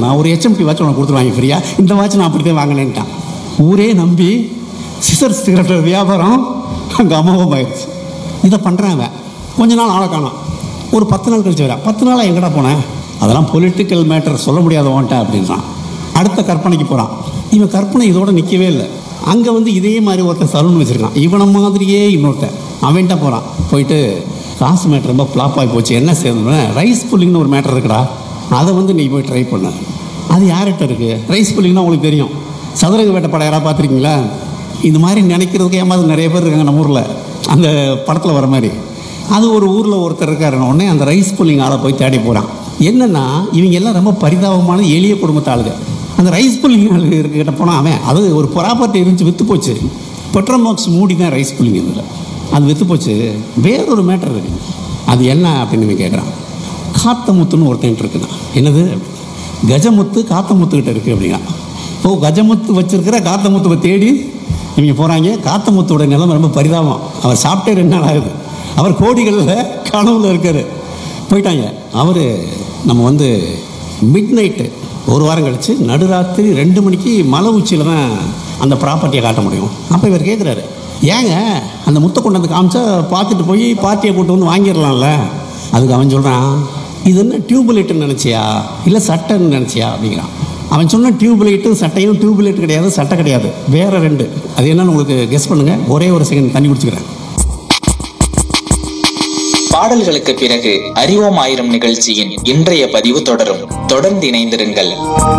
நான் ஒரு HMT watch உனக்கு கொடுத்துருவாங்க ஃப்ரீயா, இந்த வாட்ச் நான் அப்படித்தான் வாங்கினேன்ட்டான். ஊரே நம்பி சிசர் சிகரெட் வியாபாரம் அங்கே அமோகமாயிடுச்சு. இதை பண்ணுறாங்க. கொஞ்ச நாள் ஆளை காணோம். ஒரு 10 நாள் கழிச்சு வரேன். 10 நாளாக எங்கடா போனேன், அதெல்லாம் பொலிட்டிக்கல் மேட்டர் சொல்ல முடியாத ஓன்ட்டேன் அப்படின்றான். அடுத்த கற்பனைக்கு போகிறான். இவன் கற்பனை இதோட நிற்கவே இல்லை. அங்கே வந்து இதே மாதிரி ஒருத்தன் சலூன் வச்சுருக்கான். இவனை மாதிரியே இன்னொருத்தன் அவன்கிட்ட போகிறான். போயிட்டு காசு மேட்ரு ரொம்ப ஃப்ளாப் ஆகி போச்சு, என்ன செய்யணும்னா ரைஸ் புல்லிங்னு ஒரு மேட்டர் இருக்குடா, அதை வந்து நீ போய் ட்ரை பண்ண. அது யார்கிட்ட இருக்குது? ரைஸ் புல்லிங்னா உங்களுக்கு தெரியும், சதுரங்க வேட்டை படம் யாராவது பார்த்துருக்கீங்களா? இந்த மாதிரி நினைக்கிறதுக்கு ஏமாவது நிறைய பேர் இருக்காங்க நம்ம ஊரில், அந்த படத்தில் வர மாதிரி. அது ஒரு ஊரில் ஒருத்தர் இருக்காருன்னு உடனே அந்த ரைஸ் புல்லிங் ஆளை போய் தேடி போகிறான். என்னென்னா இவங்க எல்லாம் ரொம்ப பரிதாபமான எளிய குடும்பத்து ஆளுங்க. அந்த ரைஸ் புல்லிங் ஆளு கிட்ட போனால் அவன் அது ஒரு ப்ராப்பர்ட்டி இருந்துச்சு, விற்று போச்சு. பெட்ரோல் பாக்ஸ் மூடி தான் ரைஸ் புல்லிங் இதில், அது விற்று போச்சு. வேறொரு மேட்டர் இருக்குது. அது என்ன அப்படின்னு கேட்குறான். காத்தமுத்துன்னு ஒருத்தன் இருக்குண்ணா. என்னது? கஜமுத்து காத்தமுத்துக்கிட்ட இருக்குது அப்படின்னா. ஓ, கஜமுத்து வச்சிருக்கிற காத்தமுத்துவை தேடி இவங்க போகிறாங்க. காத்தமுத்தோட நிலைமை ரொம்ப பரிதாபம். அவர் சாப்பிட்டே 2 நாள் ஆகுது. அவர் கோடிகளில் கனவுல இருக்கார். போயிட்டாங்க. அவர் நம்ம வந்து மிட் நைட்டு ஒரு வாரம் கழித்து நடுராத்திரி 2 மணிக்கு மலை உச்சியில் தான் அந்த ப்ராப்பர்ட்டியை காட்ட முடியும். அப்போ இவர் கேட்குறாரு, ஏங்க அந்த முத்தை கொண்டு வந்து காமிச்சா பார்த்துட்டு போய் பார்ட்டியை கூட்டு வந்து வாங்கிடலாம்ல. அதுக்கு அவன் சொல்கிறான், இது என்ன டியூப்லைட்டுன்னு நினச்சியா இல்லை சட்டைன்னு நினச்சியா அப்படிங்கிறான். அவன் சொன்ன டியூப்லைட்டும் சட்டையும் டியூப்லைட் கிடையாது, சட்டை கிடையாது, வேறு 2. அது என்னன்னு உங்களுக்கு கெஸ் பண்ணுங்கள். ஒரே ஒரு செகண்ட் தண்ணி குடிச்சுக்கிறேன். பாடல்களுக்கு பிறகு அறிவோம் ஆயிரம் நிகழ்ச்சியின் இன்றைய பதிவு தொடரும். தொடர்ந்து இணைந்திருங்கள்.